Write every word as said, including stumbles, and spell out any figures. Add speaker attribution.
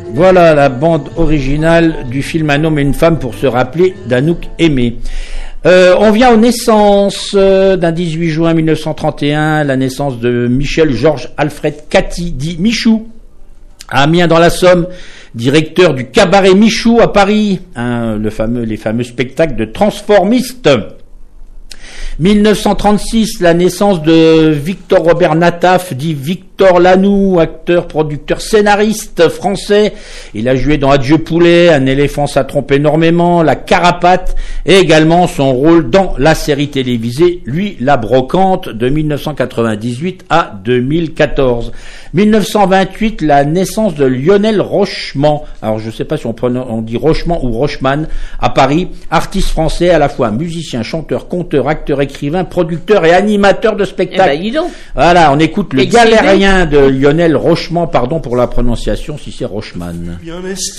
Speaker 1: Voilà la bande originale du film Un homme et une femme pour se rappeler d'Anouk Aimé. Euh, on vient aux naissances euh, d'un dix-huit juin mille neuf cent trente et un, la naissance de Michel Georges Alfred Cathy, dit Michou, à Amiens dans la Somme, directeur du cabaret Michou à Paris, hein, le fameux, les fameux spectacles de transformistes. mille neuf cent trente-six, la naissance de Victor Robert Nataf, dit Victor Lanoux, acteur, producteur, scénariste français. Il a joué dans Adieu poulet, Un éléphant ça trompe énormément, La Carapate, et également son rôle dans la série télévisée Lui la brocante de mille neuf cent quatre-vingt-dix-huit à deux mille quatorze. mille neuf cent vingt-huit, la naissance de Lionel Rochement. Alors je ne sais pas si on, prononce, on dit Rochement ou Rochman, à Paris, artiste français, à la fois musicien, chanteur, conteur, acteur, écrivain, producteur et animateur de spectacles.
Speaker 2: Eh ben, dis donc.
Speaker 1: Voilà, on écoute le
Speaker 2: Exhibé.
Speaker 1: galérien de Lionel Rochement, pardon pour la prononciation si c'est Rochman.